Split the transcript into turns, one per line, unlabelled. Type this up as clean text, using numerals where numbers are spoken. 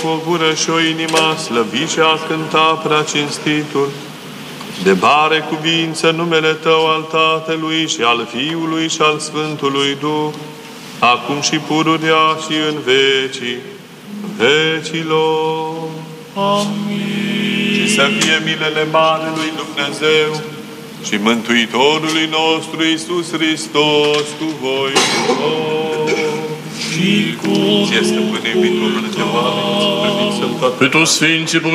Cu o gură și o inima slăvi și a cânta prea cinstitul. De mare cuvință numele Tău al Tatălui și al Fiului și al Sfântului Duh, acum și pururea și în vecii vecilor. Amin. Și să fie milele Marelui Dumnezeu și Mântuitorului nostru Iisus Hristos cu voi.
Și cu
Ție, stăpâne, iubitorul de oameni, să-mi
pe toți sfinții